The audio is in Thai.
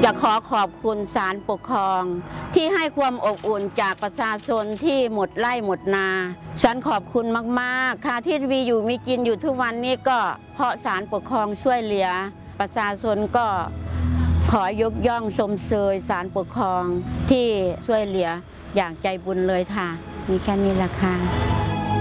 อยากขอบคุณศาลปกครองที่ให้ความอบอุ่นจากประชาชนที่หมดไร่หมดนาฉันขอบคุณมากๆค่ะที่มีอยู่มีกินอยู่ทุกวันนี้ก็เพราะศาลปกครองช่วยเหลือประชาชนก็ขอยกย่องชมเชยศาลปกครองที่ช่วยเหลืออย่างใจบุญเลยค่ะมีแค่นี้แหละค่ะ